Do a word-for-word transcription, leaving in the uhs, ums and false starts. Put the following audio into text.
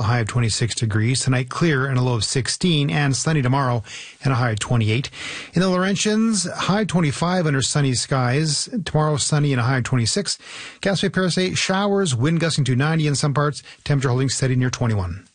high of twenty-six degrees. Tonight, clear and a low of sixteen, and sunny tomorrow and a high of twenty-eight. In the Laurentians, high twenty-five under sunny skies. Tomorrow, sunny and a high of twenty-six. Gaspé Parisé, showers, wind gusting to ninety in some parts. Temperature holding steady near twenty-one.